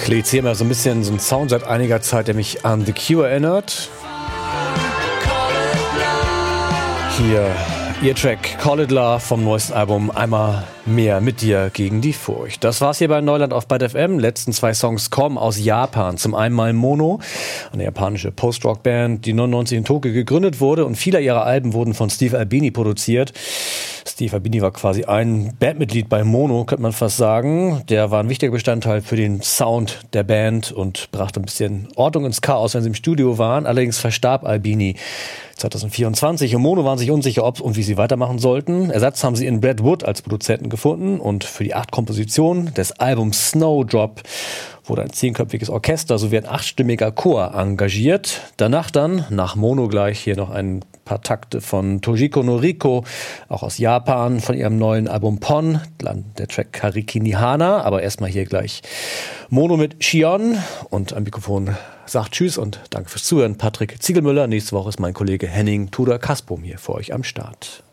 Fleets hier immer so ein bisschen so ein Sound seit einiger Zeit, der mich an The Cure erinnert. Hier ihr Track Call It Love vom neuesten Album Einmal mehr mit dir gegen die Furcht. Das war's hier bei Neuland auf Byte FM. Letzten 2 Songs kommen aus Japan. Zum einen mal Mono, eine japanische Post-Rock-Band, die 1999 in Tokio gegründet wurde, und viele ihrer Alben wurden von Steve Albini produziert. Steve Albini war quasi ein Bandmitglied bei Mono, könnte man fast sagen. Der war ein wichtiger Bestandteil für den Sound der Band und brachte ein bisschen Ordnung ins Chaos, wenn sie im Studio waren. Allerdings verstarb Albini 2024 und Mono waren sich unsicher, ob und wie sie weitermachen sollten. Ersatz haben sie in Brad Wood als Produzenten gefunden, und für die 8 Kompositionen des Albums Snowdrop wurde ein 10-köpfiges Orchester sowie ein 8-stimmiger Chor engagiert. Danach dann, nach Mono gleich, hier noch ein paar Takte von Tojiko Noriko, auch aus Japan, von ihrem neuen Album Pon, der Track Kariki ni Hana, aber erstmal hier gleich Mono mit Shion, und am Mikrofon sagt Tschüss und danke fürs Zuhören. Patrick Ziegelmüller. Nächste Woche ist mein Kollege Henning Tudor-Kaspum hier für euch am Start.